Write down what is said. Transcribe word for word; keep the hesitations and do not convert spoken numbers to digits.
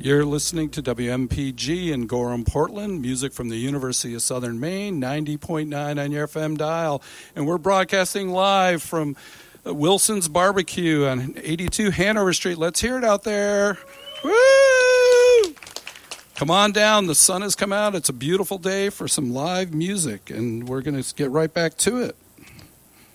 You're listening to W M P G in Gorham, Portland, music from the University of Southern Maine, ninety point nine on your F M dial. And we're broadcasting live from Wilson's Barbecue on eighty-two Hanover Street. Let's hear it out there. Woo! Come on down. The sun has come out. It's a beautiful day for some live music, and we're going to get right back to it.